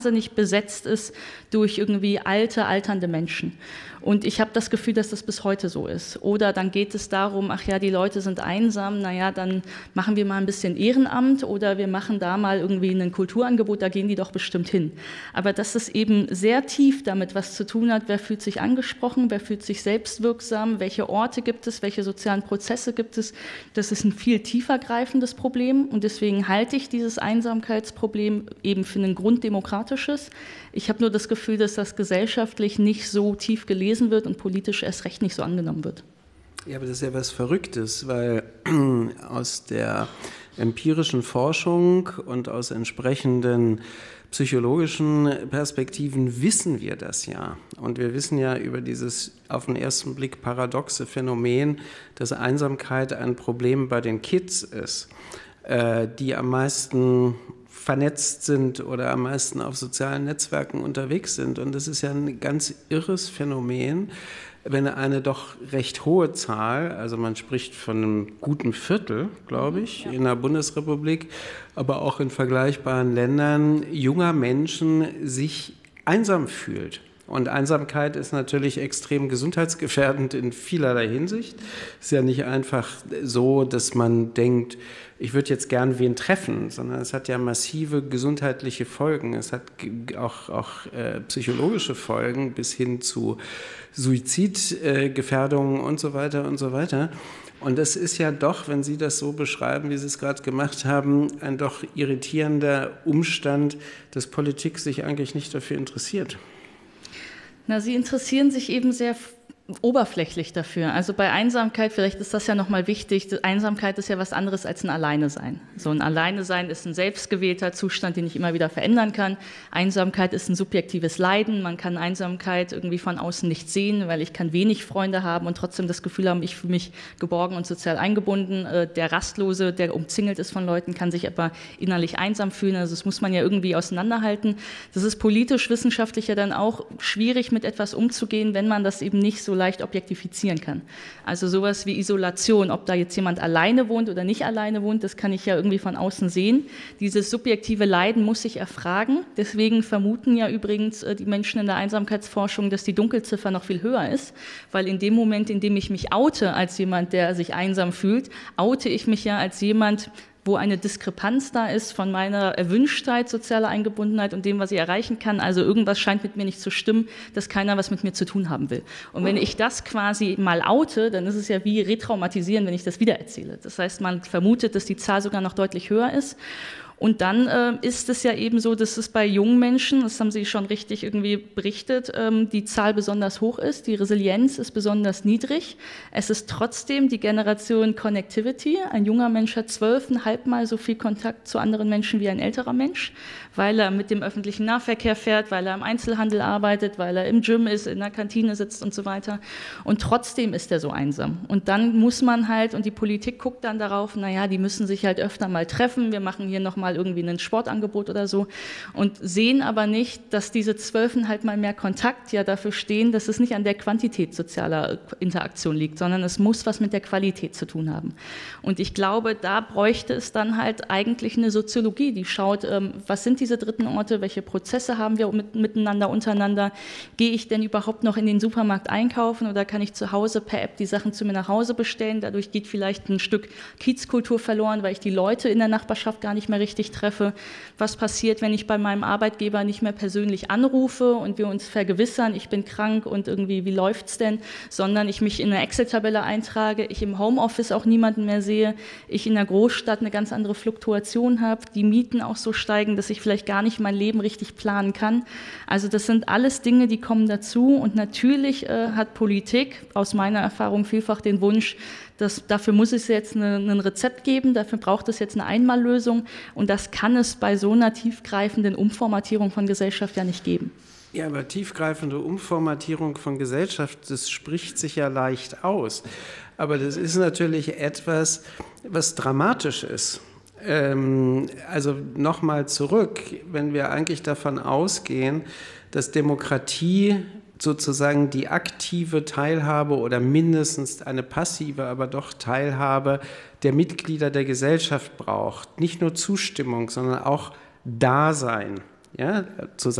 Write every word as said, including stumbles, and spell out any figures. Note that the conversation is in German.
nicht besetzt ist durch irgendwie alte, alternde Menschen. Und ich habe das Gefühl, dass das bis heute so ist. Oder dann geht es darum, ach ja, die Leute sind einsam, naja, dann machen wir mal ein bisschen Ehrenamt oder wir machen da mal irgendwie ein Kulturangebot, da gehen die doch bestimmt hin. Aber dass es eben sehr tief damit was zu tun hat, wer fühlt sich angesprochen, wer fühlt sich selbstwirksam, welche Orte gibt es, welche sozialen Prozesse gibt es, das ist ein viel tiefer greifendes Problem. Und deswegen halte ich dieses Einsamkeitsproblem eben für ein grunddemokratisches. Ich habe nur das Gefühl, dass das gesellschaftlich nicht so tief gelesen wird und politisch erst recht nicht so angenommen wird. Ja, aber das ist ja was Verrücktes, weil aus der empirischen Forschung und aus entsprechenden psychologischen Perspektiven wissen wir das ja. Und wir wissen ja über dieses auf den ersten Blick paradoxe Phänomen, dass Einsamkeit ein Problem bei den Kids ist, die am meisten vernetzt sind oder am meisten auf sozialen Netzwerken unterwegs sind. Und das ist ja ein ganz irres Phänomen, wenn eine doch recht hohe Zahl, also man spricht von einem guten Viertel, glaube ich, ja, in der Bundesrepublik, aber auch in vergleichbaren Ländern, junger Menschen sich einsam fühlt. Und Einsamkeit ist natürlich extrem gesundheitsgefährdend in vielerlei Hinsicht. Es ist ja nicht einfach so, dass man denkt, ich würde jetzt gern wen treffen, sondern es hat ja massive gesundheitliche Folgen. Es hat auch, auch äh, psychologische Folgen bis hin zu Suizidgefährdungen äh, und so weiter und so weiter. Und das ist ja doch, wenn Sie das so beschreiben, wie Sie es gerade gemacht haben, ein doch irritierender Umstand, dass Politik sich eigentlich nicht dafür interessiert. Na, Sie interessieren sich eben sehr oberflächlich dafür. Also bei Einsamkeit, vielleicht ist das ja nochmal wichtig, Einsamkeit ist ja was anderes als ein Alleine-Sein. So ein Alleine-Sein ist ein selbstgewählter Zustand, den ich immer wieder verändern kann. Einsamkeit ist ein subjektives Leiden. Man kann Einsamkeit irgendwie von außen nicht sehen, weil ich kann wenig Freunde haben und trotzdem das Gefühl haben, ich fühle mich geborgen und sozial eingebunden. Der Rastlose, der umzingelt ist von Leuten, kann sich aber innerlich einsam fühlen. Also das muss man ja irgendwie auseinanderhalten. Das ist politisch, wissenschaftlich ja dann auch schwierig, mit etwas umzugehen, wenn man das eben nicht so leicht objektifizieren kann. Also sowas wie Isolation, ob da jetzt jemand alleine wohnt oder nicht alleine wohnt, das kann ich ja irgendwie von außen sehen. Dieses subjektive Leiden muss ich erfragen. Deswegen vermuten ja übrigens die Menschen in der Einsamkeitsforschung, dass die Dunkelziffer noch viel höher ist, weil in dem Moment, in dem ich mich oute als jemand, der sich einsam fühlt, oute ich mich ja als jemand, wo eine Diskrepanz da ist von meiner Erwünschtheit, sozialer Eingebundenheit und dem, was ich erreichen kann. Also irgendwas scheint mit mir nicht zu stimmen, dass keiner was mit mir zu tun haben will. Und wenn ich das quasi mal oute, dann ist es ja wie retraumatisieren, wenn ich das wiedererzähle. Das heißt, man vermutet, dass die Zahl sogar noch deutlich höher ist. Und dann äh, ist es ja eben so, dass es bei jungen Menschen, das haben Sie schon richtig irgendwie berichtet, ähm, die Zahl besonders hoch ist, die Resilienz ist besonders niedrig. Es ist trotzdem die Generation Connectivity. Ein junger Mensch hat zwölfeinhalb Mal so viel Kontakt zu anderen Menschen wie ein älterer Mensch, weil er mit dem öffentlichen Nahverkehr fährt, weil er im Einzelhandel arbeitet, weil er im Gym ist, in der Kantine sitzt und so weiter. Und trotzdem ist er so einsam. Und dann muss man halt, und die Politik guckt dann darauf, naja, die müssen sich halt öfter mal treffen, wir machen hier nochmal irgendwie ein Sportangebot oder so und sehen aber nicht, dass diese zwölfeinhalb Mal mehr Kontakt ja dafür stehen, dass es nicht an der Quantität sozialer Interaktion liegt, sondern es muss was mit der Qualität zu tun haben. Und ich glaube, da bräuchte es dann halt eigentlich eine Soziologie, die schaut, ähm, was sind diese dritten Orte, welche Prozesse haben wir mit, miteinander, untereinander, gehe ich denn überhaupt noch in den Supermarkt einkaufen oder kann ich zu Hause per App die Sachen zu mir nach Hause bestellen, dadurch geht vielleicht ein Stück Kiezkultur verloren, weil ich die Leute in der Nachbarschaft gar nicht mehr richtig treffe. Was passiert, wenn ich bei meinem Arbeitgeber nicht mehr persönlich anrufe und wir uns vergewissern, ich bin krank und irgendwie, wie läuft's denn, sondern ich mich in eine Excel-Tabelle eintrage, ich im Homeoffice auch niemanden mehr sehe, ich in der Großstadt eine ganz andere Fluktuation habe, die Mieten auch so steigen, dass ich vielleicht gar nicht mein Leben richtig planen kann. Also das sind alles Dinge, die kommen dazu und natürlich äh, hat Politik aus meiner Erfahrung vielfach den Wunsch, dass, dafür muss es jetzt eine, ein Rezept geben, dafür braucht es jetzt eine Einmallösung und das kann es bei so einer tiefgreifenden Umformatierung von Gesellschaft ja nicht geben. Ja, aber tiefgreifende Umformatierung von Gesellschaft, das spricht sich ja leicht aus. Aber das ist natürlich etwas, was dramatisch ist. Ähm, also nochmal zurück, wenn wir eigentlich davon ausgehen, dass Demokratie sozusagen die aktive Teilhabe oder mindestens eine passive, aber doch Teilhabe der Mitglieder der Gesellschaft braucht. Nicht nur Zustimmung, sondern auch Dasein. Ja, zu